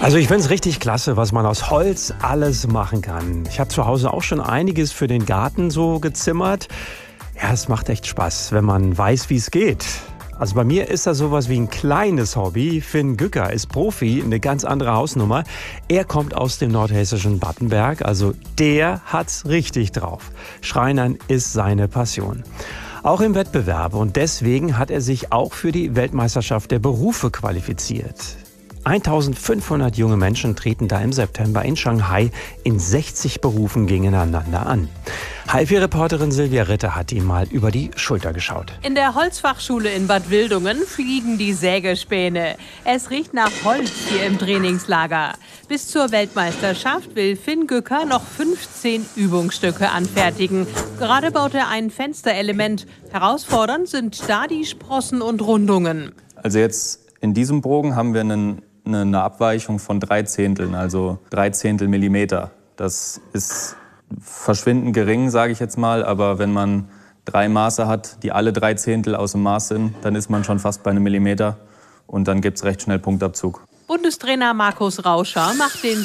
Also ich finde es richtig klasse, was man aus Holz alles machen kann. Ich habe zu Hause auch schon einiges für den Garten so gezimmert. Ja, es macht echt Spaß, wenn man weiß, wie es geht. Also bei mir ist das sowas wie ein kleines Hobby. Finn Gücker ist Profi, eine ganz andere Hausnummer. Er kommt aus dem nordhessischen Battenberg, also der hat's richtig drauf. Schreinern ist seine Passion. Auch im Wettbewerb, und deswegen hat er sich auch für die Weltmeisterschaft der Berufe qualifiziert. 1500 junge Menschen treten da im September in Shanghai in 60 Berufen gegeneinander an. HiFi-Reporterin Silvia Ritter hat ihm mal über die Schulter geschaut. In der Holzfachschule in Bad Wildungen fliegen die Sägespäne. Es riecht nach Holz hier im Trainingslager. Bis zur Weltmeisterschaft will Finn Gücker noch 15 Übungsstücke anfertigen. Gerade baut er ein Fensterelement. Herausfordernd sind da die Sprossen und Rundungen. Also jetzt in diesem Bogen haben wir eine Abweichung von 3 Zehnteln, also 3 Zehntel Millimeter. Das ist verschwindend gering, sage ich jetzt mal, aber wenn man 3 Maße hat, die alle 3 Zehntel aus dem Maß sind, dann ist man schon fast bei einem Millimeter und dann gibt es recht schnell Punktabzug. Bundestrainer Markus Rauscher macht den